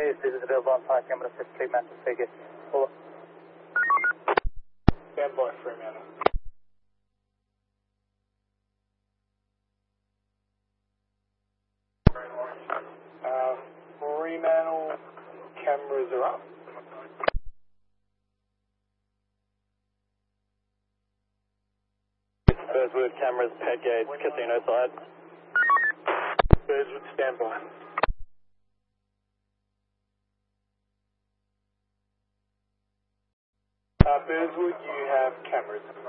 see if this is available on park. I'm going to first take massive figure. Over. Stand by, Fremantle. Fremantle, cameras are up. Burswood, cameras, pad gates, casino side. Burswood, stand by. Burswood, you have cameras.